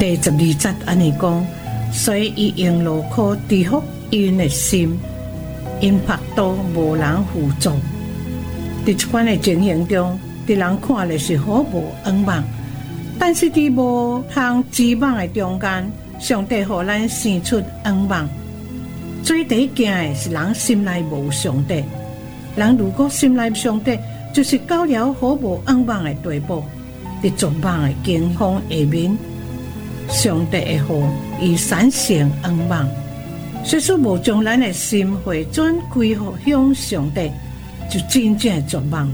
第12节安尼讲，所以伊用劳苦治福因的心，因拍倒无人扶助。伫这款的情形中，伫人看的是好无恩望，但是伫无通指望的中间，上帝互咱生出恩望。最第一件的是人心内无上帝。人如果心内上帝，就是到了好无恩望的地步。伫绝望的境况下面，上帝会互伊产生恩望。虽说无将咱的心回转归乎向上帝，就真正的绝望。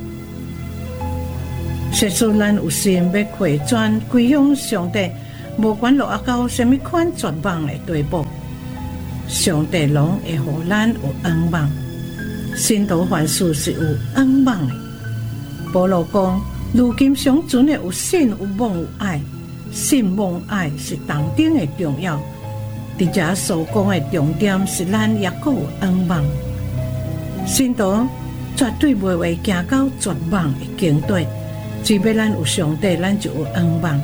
虽说咱有心要回转归向上帝，无管落到什么款绝望的地步，上帝拢会互咱有恩望。信徒凡事是有恩望的。保罗讲，如今上存的有信、有望、有爱。信、望、爱是同等的重要。伫遮所讲的重点是咱也阁有恩望。信徒绝对袂会行到绝望的境地，只要咱有上帝，咱就有恩望。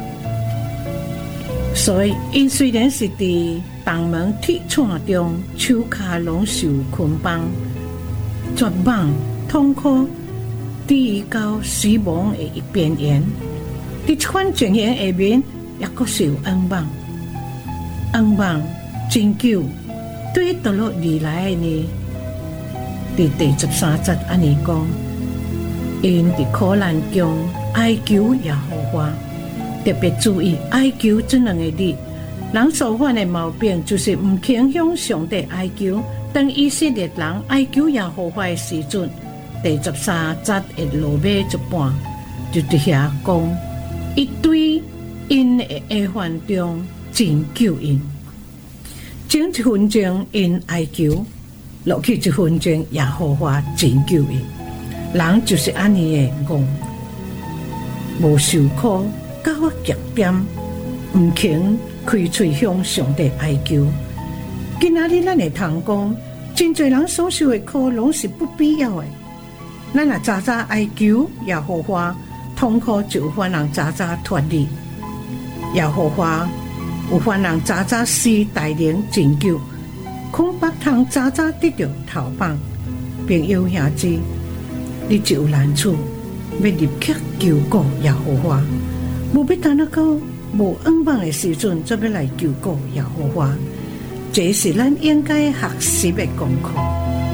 所以，因虽然是伫房门铁铲中，手脚拢受捆绑，绝望、痛苦，低到死亡的边缘。伫这款情形下面，也阁是有恩望。恩望真久，对倒落而来的呢？伫第13节安尼讲，因伫苦难中哀求耶和华，特别注意哀求这两个字。人所犯的毛病就是唔肯向上帝哀求。当以色列人哀求耶和华的时阵，第13节的落尾一半就伫遐讲，伊对因的下犯中真救因。前一分钟因哀求，落去一分钟耶和华真救因。人就是安尼的戆，无受苦到我极点，唔肯开嘴向上帝哀求。今仔日咱会通讲，真侪人所受的苦拢是不必要的。咱若早早哀求耶和华，痛苦就有法人早早脱离。耶和华有法人早早施大能拯救，恐怕通早早得到头棒。朋友兄姊，你就有难处，要立刻求告耶和华，无必等到无恩望的时阵，才要来求告耶和华。这是咱应该学习的功课。